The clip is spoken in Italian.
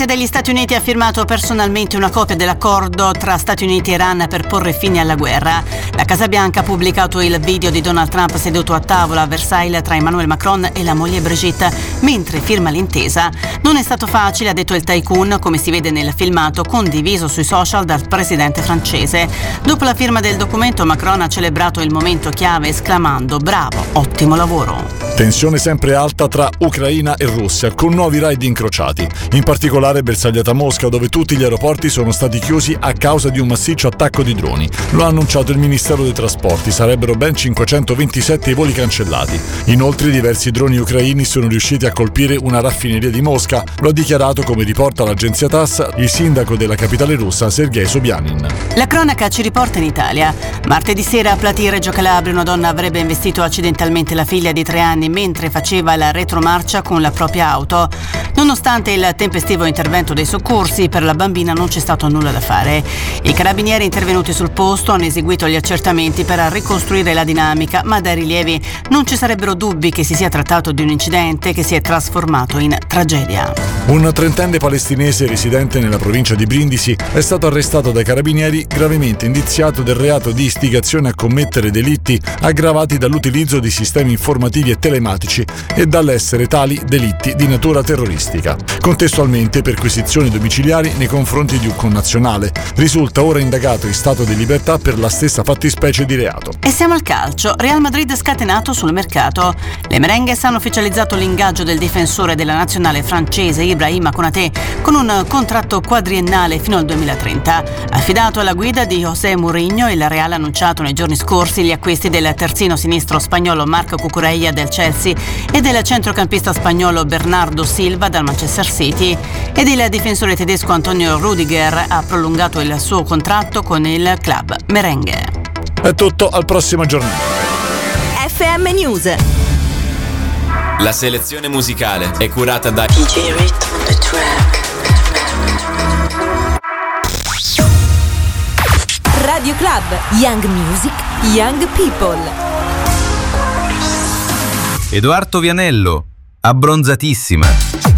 presidente degli Stati Uniti ha firmato personalmente una copia dell'accordo tra Stati Uniti e Iran per porre fine alla guerra. La Casa Bianca ha pubblicato il video di Donald Trump seduto a tavola a Versailles tra Emmanuel Macron e la moglie Brigitte mentre firma l'intesa. Non è stato facile, ha detto il tycoon, come si vede nel filmato condiviso sui social dal presidente francese. Dopo la firma del documento, Macron ha celebrato il momento chiave esclamando: bravo, ottimo lavoro. Tensione sempre alta tra Ucraina e Russia, con nuovi raid incrociati. In particolare bersagliata a Mosca, dove tutti gli aeroporti sono stati chiusi a causa di un massiccio attacco di droni. Lo ha annunciato il Ministero dei Trasporti, sarebbero ben 527 i voli cancellati. Inoltre diversi droni ucraini sono riusciti a colpire una raffineria di Mosca. Lo ha dichiarato, come riporta l'agenzia TASS, il sindaco della capitale russa Sergei Sobyanin. La cronaca ci riporta in Italia. Martedì sera a Platì, Reggio Calabria, una donna avrebbe investito accidentalmente la figlia di 3 anni mentre faceva la retromarcia con la propria auto. Nonostante il tempestivo intervento dei soccorsi, per la bambina non c'è stato nulla da fare. I carabinieri intervenuti sul posto hanno eseguito gli accertamenti per ricostruire la dinamica, ma dai rilievi non ci sarebbero dubbi che si sia trattato di un incidente che si è trasformato in tragedia. Un trentenne palestinese residente nella provincia di Brindisi è stato arrestato dai carabinieri gravemente indiziato del reato di istigazione a commettere delitti aggravati dall'utilizzo di sistemi informativi e telematici e dall'essere tali delitti di natura terroristica. Contestualmente perquisizioni domiciliari nei confronti di un connazionale. Risulta ora indagato in stato di libertà per la stessa fattispecie di reato. E siamo al calcio. Real Madrid scatenato sul mercato. Le merengues hanno ufficializzato l'ingaggio del difensore della nazionale francese Ibrahima Konaté con un contratto quadriennale fino al 2030. Affidato alla guida di José Mourinho, il Real ha annunciato nei giorni scorsi gli acquisti del terzino sinistro spagnolo Marc Cucurella del Chelsea e del centrocampista spagnolo Bernardo Silva dal Manchester City, ed il difensore tedesco Antonio Rudiger ha prolungato il suo contratto con il club merengue. È tutto, al prossimo giornale. FM News. La selezione musicale è curata da DJ Rit on the track. Radio Club, Young Music, Young People. Edoardo Vianello, abbronzatissima.